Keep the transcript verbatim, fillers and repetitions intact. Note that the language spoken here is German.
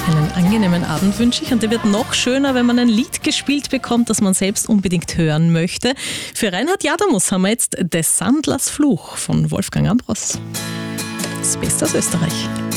Einen angenehmen Abend wünsche ich, und der wird noch schöner, wenn man ein Lied gespielt bekommt, das man selbst unbedingt hören möchte. Für Reinhard Jadamus haben wir jetzt Des Sandlers Fluch von Wolfgang Ambros. Das Beste aus Österreich.